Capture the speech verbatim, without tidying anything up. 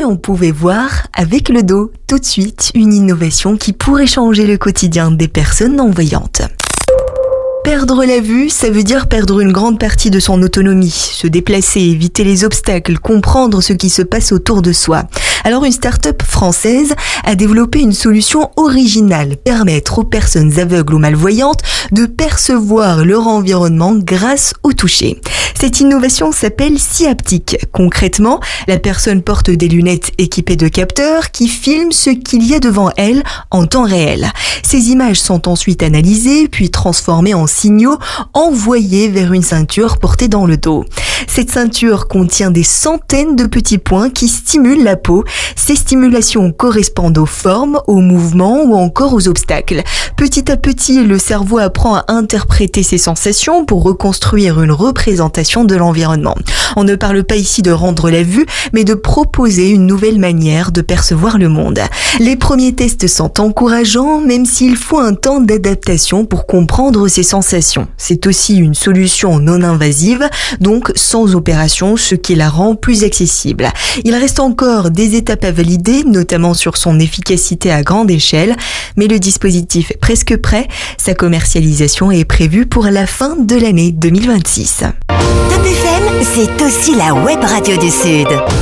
Et on pouvait voir avec le dos tout de suite une innovation qui pourrait changer le quotidien des personnes non-voyantes. Perdre la vue, ça veut dire perdre une grande partie de son autonomie, se déplacer, éviter les obstacles, comprendre ce qui se passe autour de soi. Alors une start-up française a développé une solution originale, permettre aux personnes aveugles ou malvoyantes de percevoir leur environnement grâce au toucher. Cette innovation s'appelle Siaptic. Concrètement, la personne porte des lunettes équipées de capteurs qui filment ce qu'il y a devant elle en temps réel. Ces images sont ensuite analysées puis transformées en signaux envoyés vers une ceinture portée dans le dos. Cette ceinture contient des centaines de petits points qui stimulent la peau. Ces stimulations correspondent aux formes, aux mouvements ou encore aux obstacles. Petit à petit, le cerveau apprend à interpréter ces sensations pour reconstruire une représentation de l'environnement. On ne parle pas ici de rendre la vue, mais de proposer une nouvelle manière de percevoir le monde. Les premiers tests sont encourageants, même s'il faut un temps d'adaptation pour comprendre ces sensations. C'est aussi une solution non invasive, donc sans opération, ce qui la rend plus accessible. Il reste encore des étapes à valider, notamment sur son efficacité à grande échelle, mais le dispositif est presque prêt. Sa commercialisation est prévue pour la fin de l'année deux mille vingt-six. Top F M, c'est aussi la web radio du Sud.